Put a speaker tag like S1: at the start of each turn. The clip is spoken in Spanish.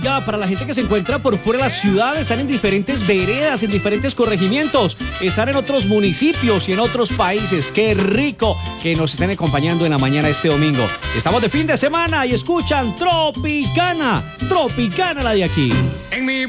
S1: Ya, para la gente que se encuentra por fuera de la ciudad, están en diferentes veredas, en diferentes corregimientos, están en otros municipios y en otros países. ¡Qué rico que nos estén acompañando en la mañana este domingo! Estamos de fin de semana y escuchan Tropicana, Tropicana la de aquí.
S2: En mi